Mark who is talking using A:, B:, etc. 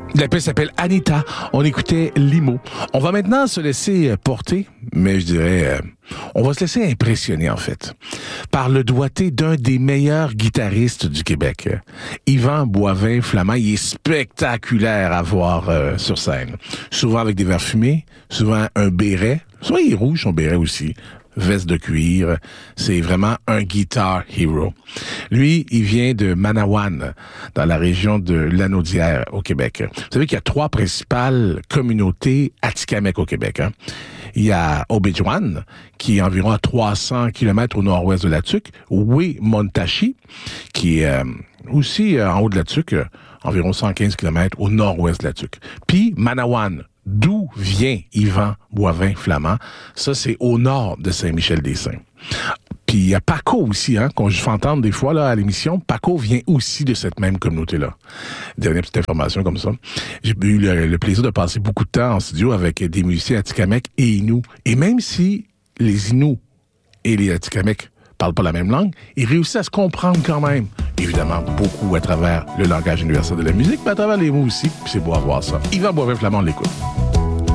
A: La pièce s'appelle Anita. On écoutait Limo. On va maintenant se laisser porter, mais je dirais, on va se laisser impressionner en fait, par le doigté d'un des meilleurs guitaristes du Québec. Yvan Boivin-Flamand, il est spectaculaire à voir sur scène. Souvent avec des verres fumés, souvent un béret. Souvent il est rouge, son béret aussi. Veste de cuir. C'est vraiment un guitar hero. Lui, il vient de Manawan, dans la région de Lanaudière, au Québec. Vous savez qu'il y a 3 principales communautés atikamekw au Québec. Hein? Il y a Obidjwan, qui est environ à 300 km au nord-ouest de la Tuque. Wemontashi, qui est aussi en haut de la Tuque, environ 115 km au nord-ouest de la Tuque. Puis Manawan, d'où vient Yvan Boivin-Flamand. Ça, c'est au nord de Saint-Michel-des-Saints. Puis il y a Paco aussi, hein, qu'on fait entendre des fois là à l'émission. Paco vient aussi de cette même communauté-là. Dernière petite information comme ça. J'ai eu le plaisir de passer beaucoup de temps en studio avec des musiciens atikamekw et Innu. Et même si les Innu et les atikamekw parlent pas la même langue, ils réussissent à se comprendre quand même. Évidemment, beaucoup à travers le langage universel de la musique, mais à travers les mots aussi. Puis c'est beau à voir ça. Yvan Boivin-Flamand, on l'écoute.